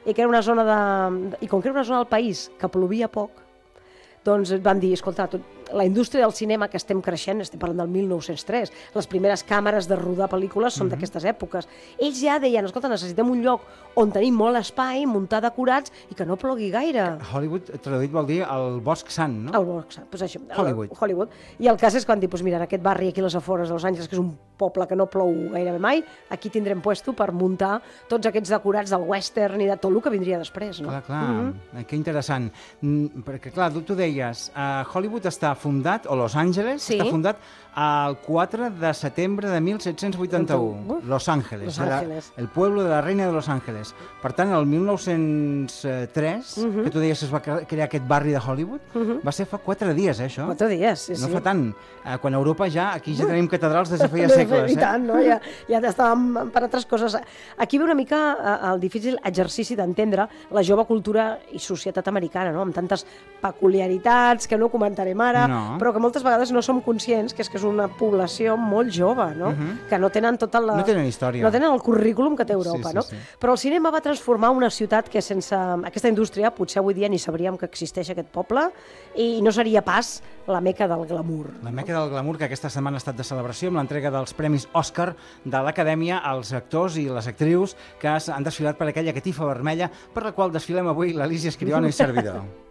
i que era una zona i com que era una zona del país que plovia poc, doncs van dir, escolta, la indústria del cinema que estem creixent, estem parlant del 1903, les primeres càmeres de rodar pel·lícules són d'aquestes èpoques. Ells ja deien, escolta, necessitem un lloc on tenim molt espai, muntar decorats i que no plogui gaire. Hollywood, traduït, vol dir el bosc sant, no? El bosc sant, doncs això. Hollywood. I el cas és quan dius, mira, en aquest barri aquí a les afores de Los Angeles, que és un poble que no plou gairebé mai, aquí tindrem puesto per muntar tots aquests decorats del western i de tot el que vindria després, no? Clar, que interessant. Perquè, clar, tu deies, Hollywood està fundat, o Los Angeles, està fundat el 4 de setembre de 1781. Los Ángeles. El pueblo de la reina de Los Ángeles. Per tant, el 1903, que tu deies que es va crear aquest barri de Hollywood, va ser fa 4 dies, això? 4 dies, sí. No fa tant. Quan a Europa aquí ja tenim catedrals des de feia segles. I tant, no? Ja estàvem per altres coses. Aquí ve una mica el difícil exercici d'entendre la jove cultura i societat americana, no? Amb tantes peculiaritats que no comentarem ara, però que moltes vegades no som conscients que és una població molt jove, no? Que no tenen tota la... No tenen història. No tenen el currículum que té Europa, no? Però el cinema va transformar una ciutat que sense aquesta indústria potser avui dia ni sabríem que existeix aquest poble i no seria pas la meca del glamour. La meca del glamour, que aquesta setmana ha estat de celebració amb l'entrega dels Premis Òscar de l'Acadèmia als actors i les actrius que han desfilat per aquella catifa vermella per la qual desfilem avui l'Alícia Escribano i servidor.